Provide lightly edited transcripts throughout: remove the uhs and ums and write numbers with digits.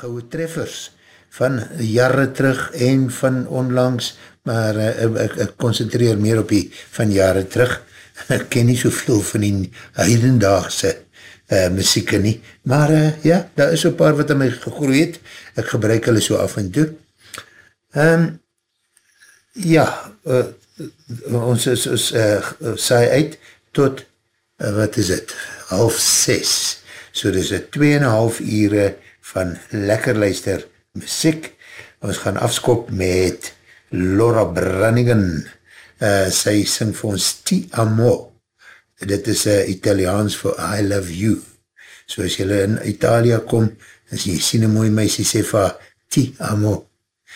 goue treffers van jare terug en van onlangs, maar ek concentreer meer op die van jare terug. Ek ken nie soveel van die heidendaagse muzieke nie, maar ja, daar is een paar wat aan my gegroeid het. Ek gebruik hulle so af en toe. Ons saai uit tot, wat is het, 5:30. So dis 2,5 ure van lekker luister muziek. Ons gaan afskop met Laura Branigan. Sy sing vir ons Ti Amo. Dit is Italiaans vir I love you. So as jylle in Italia kom, as jy sien een mooie meisie sê vir Ti Amo.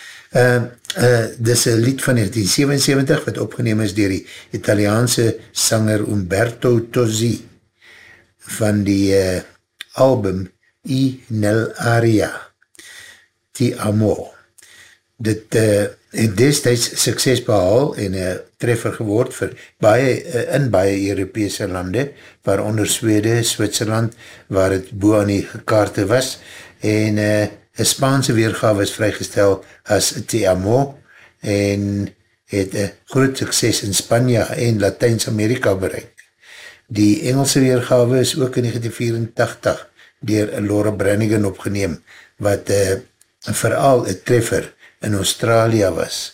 Dis een lied van 1977 wat opgeneem is dier die Italiaanse sanger Umberto Tozzi van die album I Nell'aria, Ti Amo. Dit het destijds sukses behaal en treffer geword vir in baie Europese lande, waaronder Swede, Switserland, waar het bo aan die kaarte was, en een Spaanse weergave is vrygestel as Ti Amo, en het groot sukses in Spanje en Latijns-Amerika bereik. Die Engelse weergave is ook in 1984 dier Laura Branigan opgeneem, wat vooral een treffer in Australië was.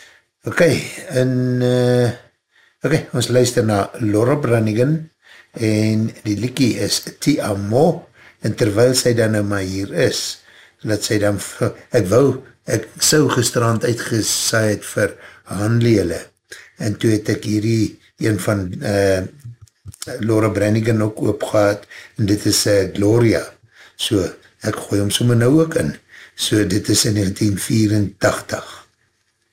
Ons luister na Laura Branigan en die liedjie is Ti Amo, en terwyl sy dan nou maar hier is, dat sy dan, ek sou gisterand uitgesaai het vir handleele, en toe het ek hierdie een van Laura Branigan ook oopgehad, en dit is Gloria, so ek gooi hom sommer nou ook in, so dit is in 1984.